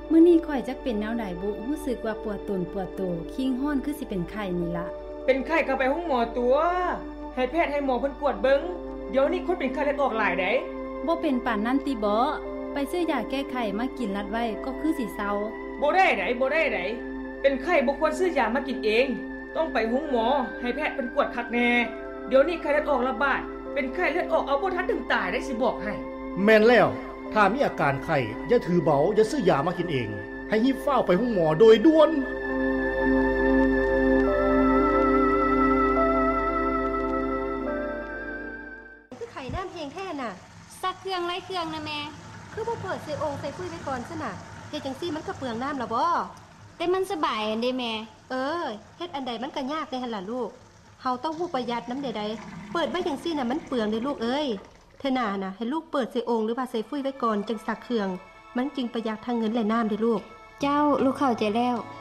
มื้อนี้ข่อยจักเป็นแนวใดบุรู้สึกว่าปวดตนปวดโตคิงฮ้อนคือสิเป็นไข้นี่ล่ะเป็นไข้ก็ไปห้องหมอตัวให้แพทย์ให้หมอเพิ่นกวดเบิ่งเดี๋ยวนี้คนเป็นไข้เลือดออกหลายได้บ่เป็นปานนั้นติบ่ไปซื้อยาแก้ไข้มากินรัดไว้ก็คือสิเซาบ่ได้ไดเป็นไข้บ่ควรซื้อยามากินเองต้องไปห้องหมอให้แพทย์เพิ่นกวดคักแน่เดี๋ยวนี้ไข้เลือดออกระบาดเป็นไข้เลือดออกเอาบ่ทันถึงตายได้สิบอกให้แม่นแล้วถ้ามีอาการไข้อย่าถือเบาอย่าซื้อยามากินเองให้รีบเฝ้าไปห้องหมอโดยด่วนคือไข่น้ำเพลงแท้น่ะซักเครื่องไล่เครื่องนะแม่คือบ่เปิดใส่องค์ใส่ฟุ้ยไว้ก่อนซะน่ะเฮ็ดจังซี่มันก็เปลืองน้ำล่ะบ่แต่มันสบายอันเด้แม่เฮ็ดอันใดมันก็ยากได้หั่นล่ะลูกเฮาต้องฮู้ประหยัดน้ำใดๆเปิดไว้จังซี่น่ะมันเปลืองเด้ลูกเอ้ยเธอน่ะให้ลูกเปิดใส่องค์หรือว่าใส่ฟุ้ยไว้ก่อนจังซักเครื่องมันจึงประหยัดทั้งเงินและน้ำเด้ลูกเจ้าลูกเข้าใจแล้ว